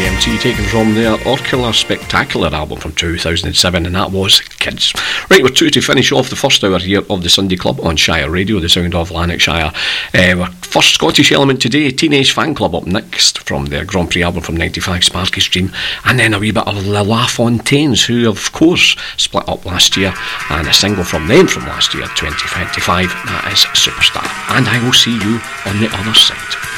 AMT, taken from their Orchilla Spectacular album from 2007, and that was Kids. Right, we're to finish off the first hour here of the Sunday Club on Shire Radio, the sound of Lanarkshire. Our first Scottish element today, Teenage Fan Club, up next from their Grand Prix album from 95, Sparky's Dream, and then a wee bit of the La Fontaines, who of course split up last year, and a single from them from last year, 2025, that is Superstar. And I will see you on the other side.